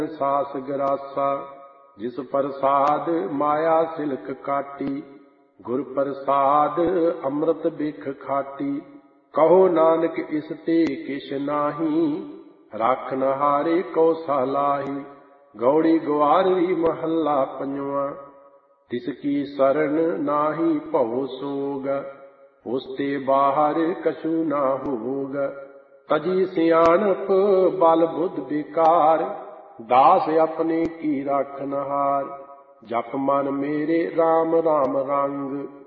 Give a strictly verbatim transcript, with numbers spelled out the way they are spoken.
ਸਾਸ ਗਰਾਸਾ। ਜਿਸ ਪ੍ਰਸਾਦ ਮਾਇਆ ਸਿਲਕ ਕਾਟੀ, ਗੁਰ ਪ੍ਰਸਾਦ ਅੰਮ੍ਰਿਤ ਬਿਖ ਖਾਟੀ। ਕਹੋ ਨਾਨਕ ਇਸ ਤੇ ਕਿਛ ਨਾਹੀ, ਰਾਖਨ ਹਾਰੇ ਕੋ ਸਾਲਾਹੀ। ਗੌੜੀ ਗਵਾਰੜੀ ਮਹੱਲਾ ਪੰਜਵਾਂ। ਤਿਸ ਕੀ ਸਰਣ ਨਾਹੀ ਭਉ ਸੋਗ, ਉਸ ਤੇ ਬਾਹਰ ਕਛੂ ਨਾ ਹੋਗ। ਤਜੀ ਸਿਆਣਪ ਬਲ ਬੁੱਧ ਵਿਕਾਰ, ਦਾਸ ਆਪਣੇ ਕੀ ਰਾਖਨ ਹਾਰ। ਜਪ ਮਨ ਮੇਰੇ ਰਾਮ ਰਾਮ ਰੰਗ,